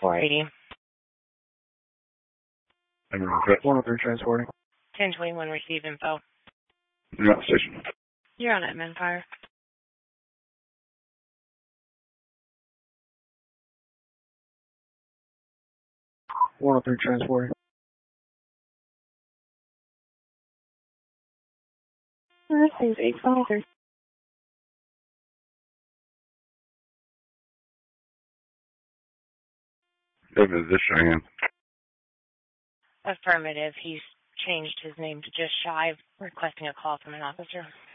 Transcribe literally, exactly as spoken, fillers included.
four eighty. And one oh three transporting. ten twenty-one, receive info. You're on station. You're on it, Manfire. one oh three transporting. This is eight five. David, is this Cheyenne? Affirmative. He's changed his name to just Shy, requesting a call from an officer.